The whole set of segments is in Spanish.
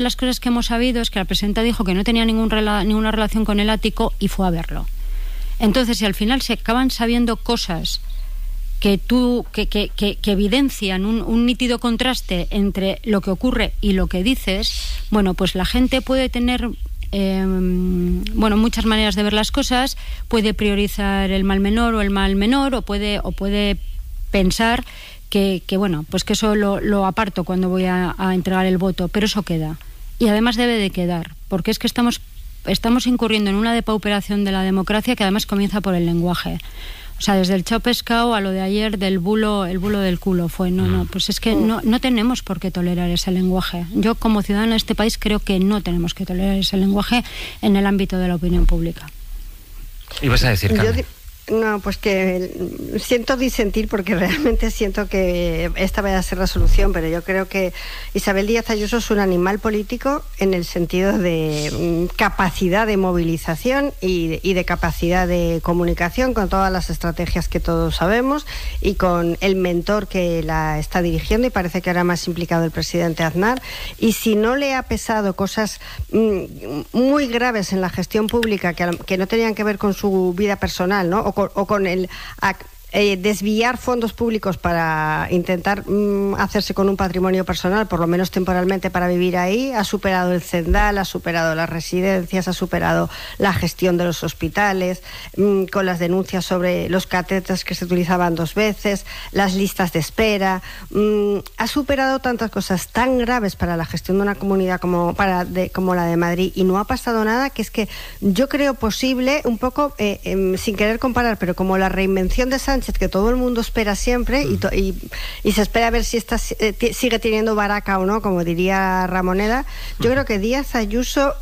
las cosas que hemos sabido es que la presidenta dijo que no tenía ninguna relación con el ático y fue a verlo. Entonces, si al final se acaban sabiendo cosas que evidencian un nítido contraste entre lo que ocurre y lo que dices, bueno, pues la gente puede tener muchas maneras de ver las cosas, puede priorizar el mal menor o el mal menor, o puede pensar que eso lo aparto cuando voy a entregar el voto, pero eso queda. Y además debe de quedar, porque es que estamos incurriendo en una depauperación de la democracia que además comienza por el lenguaje. O sea, desde el chao pescado a lo de ayer del bulo, el bulo del culo fue. Pues es que no tenemos por qué tolerar ese lenguaje. Yo, como ciudadana de este país, creo que no tenemos que tolerar ese lenguaje en el ámbito de la opinión pública. ¿Y vas a decir, Carmen? No, pues que siento disentir porque realmente siento que esta vaya a ser la solución, pero yo creo que Isabel Díaz Ayuso es un animal político en el sentido de capacidad de movilización y de capacidad de comunicación con todas las estrategias que todos sabemos y con el mentor que la está dirigiendo, y parece que ahora más implicado el presidente Aznar. Y si no le ha pesado cosas muy graves en la gestión pública que no tenían que ver con su vida personal, ¿no? O con el desviar fondos públicos para intentar hacerse con un patrimonio personal, por lo menos temporalmente, para vivir ahí, ha superado el Cendal, ha superado las residencias, ha superado la gestión de los hospitales, con las denuncias sobre los catéteres que se utilizaban 2 veces, las listas de espera, ha superado tantas cosas tan graves para la gestión de una comunidad como la de Madrid, y no ha pasado nada, que es que yo creo posible, un poco sin querer comparar, pero como la reinvención de Sánchez, que todo el mundo espera siempre, y se espera a ver si esta sigue teniendo baraca o no, como diría Ramoneda. Yo creo que Díaz Ayuso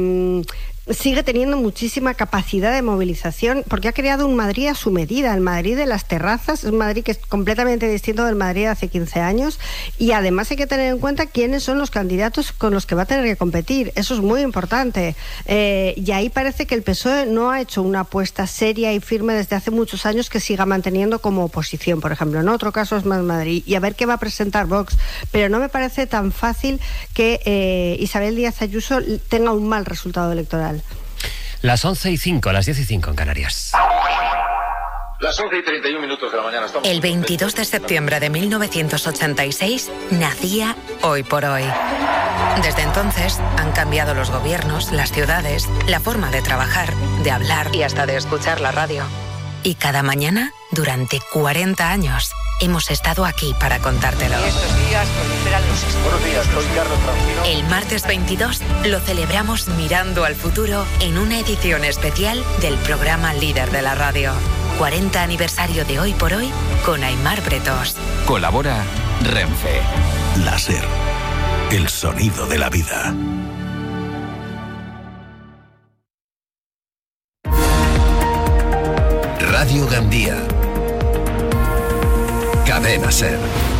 sigue teniendo muchísima capacidad de movilización, porque ha creado un Madrid a su medida, el Madrid de las terrazas, es un Madrid que es completamente distinto del Madrid de hace 15 años, y además hay que tener en cuenta quiénes son los candidatos con los que va a tener que competir. Eso es muy importante, y ahí parece que el PSOE no ha hecho una apuesta seria y firme desde hace muchos años que siga manteniendo como oposición, por ejemplo. En otro caso es Más Madrid, y a ver qué va a presentar Vox, pero no me parece tan fácil que Isabel Díaz Ayuso tenga un mal resultado electoral. Las 11:05, las 10:05 en Canarias. Las 11:31 de la mañana. El 22 de septiembre de 1986 nacía Hoy por Hoy. Desde entonces han cambiado los gobiernos, las ciudades, la forma de trabajar, de hablar y hasta de escuchar la radio. Y cada mañana, durante 40 años, hemos estado aquí para contártelo. Estos días proliferan los estragos. Buenos días, soy Carlos Francino. El martes 22 lo celebramos mirando al futuro en una edición especial del programa líder de la radio. 40 aniversario de Hoy por Hoy con Aimar Bretos. Colabora Renfe. Láser. El sonido de la vida. Radio Gandía. Cadena SER.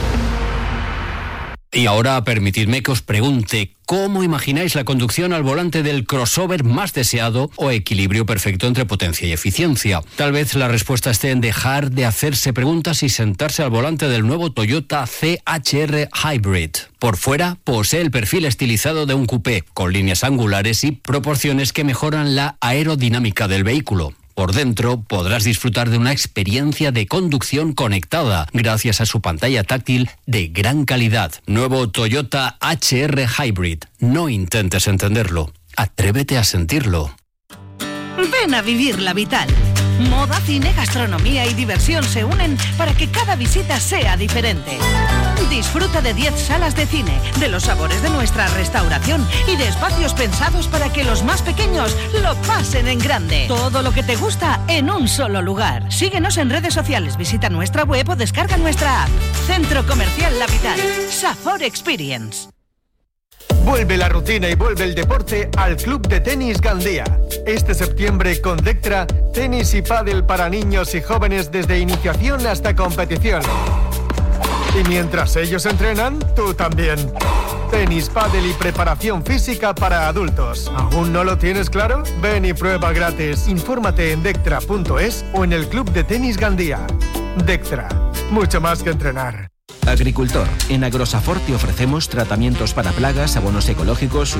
Y ahora permitidme que os pregunte, ¿cómo imagináis la conducción al volante del crossover más deseado o equilibrio perfecto entre potencia y eficiencia? Tal vez la respuesta esté en dejar de hacerse preguntas y sentarse al volante del nuevo Toyota CHR Hybrid. Por fuera, posee el perfil estilizado de un coupé, con líneas angulares y proporciones que mejoran la aerodinámica del vehículo. Por dentro podrás disfrutar de una experiencia de conducción conectada gracias a su pantalla táctil de gran calidad. Nuevo Toyota HR Hybrid. No intentes entenderlo. Atrévete a sentirlo. Ven a vivir la Vital. Moda, cine, gastronomía y diversión se unen para que cada visita sea diferente. Disfruta de 10 salas de cine, de los sabores de nuestra restauración y de espacios pensados para que los más pequeños lo pasen en grande. Todo lo que te gusta en un solo lugar. Síguenos en redes sociales, visita nuestra web o descarga nuestra app. Centro Comercial La Vital. Safor Experience. Vuelve la rutina y vuelve el deporte al Club de Tenis Gandía. Este septiembre con Dectra, tenis y pádel para niños y jóvenes desde iniciación hasta competición. Y mientras ellos entrenan, tú también. Tenis, pádel y preparación física para adultos. ¿Aún no lo tienes claro? Ven y prueba gratis. Infórmate en dectra.es o en el Club de Tenis Gandía. Dectra, mucho más que entrenar. Agricultor. En Agrosafor te ofrecemos tratamientos para plagas, abonos ecológicos,